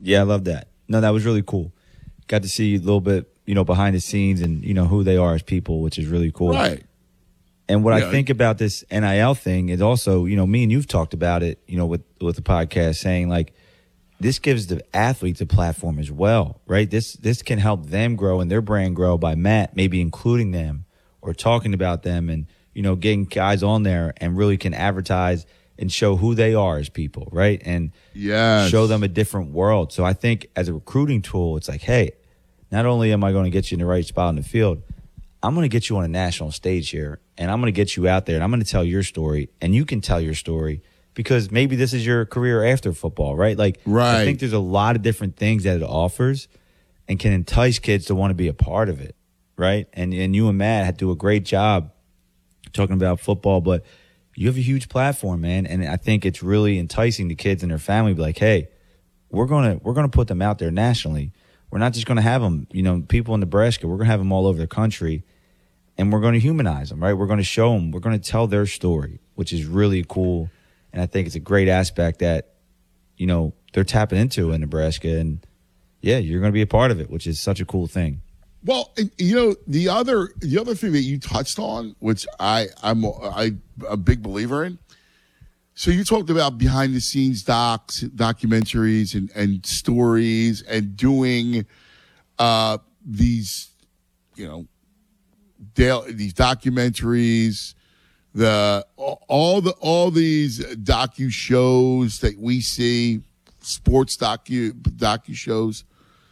Yeah, I love that. No, that was really cool. Got to see a little bit, behind the scenes and, who they are as people, which is really cool. Right. And what I think about this NIL thing is also, me and you've talked about it, with the podcast, saying like this gives the athletes a platform as well, right? This can help them grow and their brand grow by Matt maybe including them or talking about them and, getting guys on there and really can advertise and show who they are as people, right? And show them a different world. So I think as a recruiting tool, it's like, hey, not only am I going to get you in the right spot in the field, I'm going to get you on a national stage here, and I'm going to get you out there, and I'm going to tell your story, and you can tell your story because maybe this is your career after football, right? Like, right. I think there's a lot of different things that it offers and can entice kids to want to be a part of it, right? And you and Matt do a great job talking about football, but you have a huge platform, man, and I think it's really enticing to kids and their family. Be like, hey, we're gonna put them out there nationally. We're not just gonna have them, people in Nebraska. We're gonna have them all over the country, and we're gonna humanize them, right? We're gonna show them. We're gonna tell their story, which is really cool, and I think it's a great aspect that they're tapping into in Nebraska, and yeah, you're gonna be a part of it, which is such a cool thing. Well, the other thing that you touched on, which I'm a big believer in. So you talked about behind the scenes documentaries and stories and doing these these documentaries, all these docu shows that we see, sports docu shows,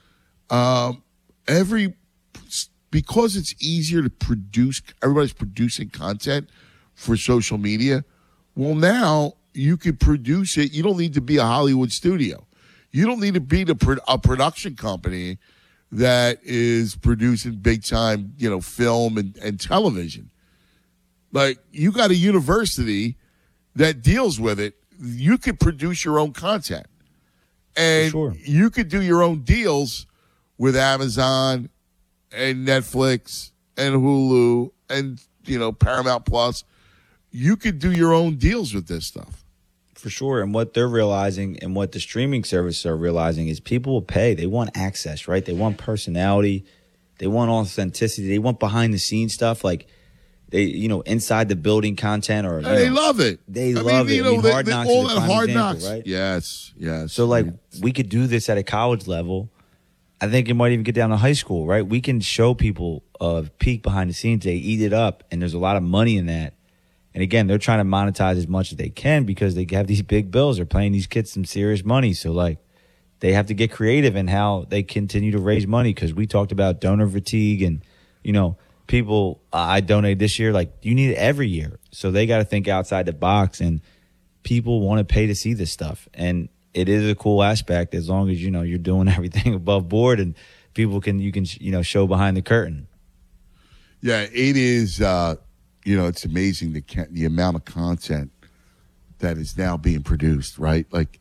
because it's easier to produce, everybody's producing content for social media. Well, now you can produce it. You don't need to be a Hollywood studio. You don't need to be a production company that is producing big time, film and television. Like, you got a university that deals with it. You could produce your own content. And you could do your own deals with Amazon and Netflix and Hulu and, Paramount Plus. You could do your own deals with this stuff. For sure. And what they're realizing and what the streaming services are realizing is people will pay. They want access, right? They want personality. They want authenticity. They want behind the scenes stuff. Like, they, inside the building content or they love it. They love it. Hard Knocks all is a that prime Hard example, Knocks, right? Yes. So, like, we could do this at a college level. I think it might even get down to high school, right? We can show people a peek behind the scenes. They eat it up, and there's a lot of money in that. And again, they're trying to monetize as much as they can because they have these big bills. They're paying these kids some serious money. So, like, they have to get creative in how they continue to raise money because we talked about donor fatigue and, people, I donated this year. Like, you need it every year. So they got to think outside the box, and people want to pay to see this stuff. And it is a cool aspect as long as, you're doing everything above board and people you can show behind the curtain. Yeah, it is, it's amazing the amount of content that is now being produced, right? Like,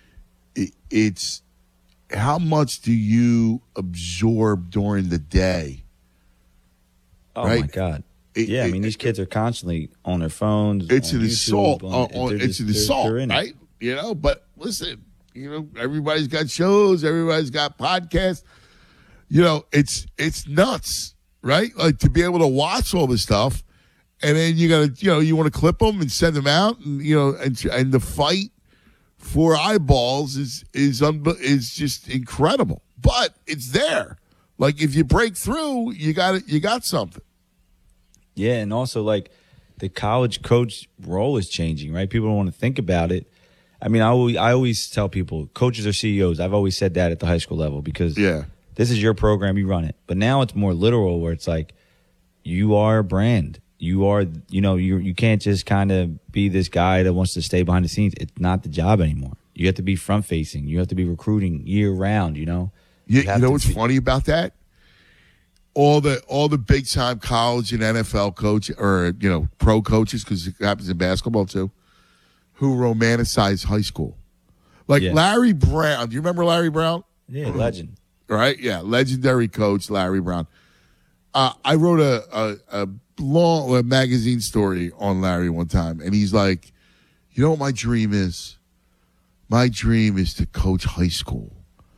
it's how much do you absorb during the day? Oh, right? my God. These kids are constantly on their phones. It's an YouTube, assault. It's an assault, right? But listen, everybody's got shows. Everybody's got podcasts. It's nuts, right? Like, to be able to watch all this stuff, and then you got to, you want to clip them and send them out, and and the fight for eyeballs is just incredible. But it's there. Like, if you break through, you got something. Yeah, and also, like, the college coach role is changing, right? People don't want to think about it. I mean, I always tell people, coaches are CEOs. I've always said that at the high school level because this is your program, you run it. But now it's more literal where it's like you are a brand. You are, you can't just kind of be this guy that wants to stay behind the scenes. It's not the job anymore. You have to be front facing. You have to be recruiting year round, You know what's funny about that? All the big time college and NFL coach or pro coaches, because it happens in basketball too, who romanticize high school. Like Larry Brown. Do you remember Larry Brown? Yeah, legend. Right? Yeah, legendary coach Larry Brown. I wrote a long magazine story on Larry one time, and he's like, "You know what my dream is? My dream is to coach high school."